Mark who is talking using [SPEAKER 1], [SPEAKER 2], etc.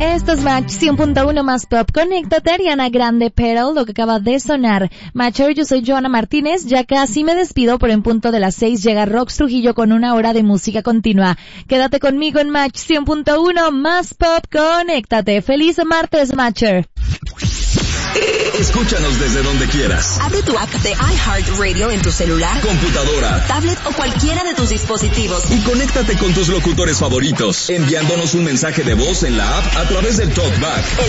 [SPEAKER 1] Esto es Match 100.1 más pop. Conéctate, Ariana Grande, Pearl, lo que acaba de sonar. Matcher, yo soy Joana Martínez. Ya casi me despido, pero en punto de las 6 llega Rox Trujillo con una hora de música continua. Quédate conmigo en Match 100.1 más pop. Conéctate. Feliz martes, Matcher.
[SPEAKER 2] Escúchanos desde donde quieras.
[SPEAKER 3] Abre tu app de iHeartRadio en tu celular,
[SPEAKER 2] computadora,
[SPEAKER 3] tablet o cualquiera de tus dispositivos.
[SPEAKER 2] Y conéctate con tus locutores favoritos, enviándonos un mensaje de voz en la app a través del TalkBack.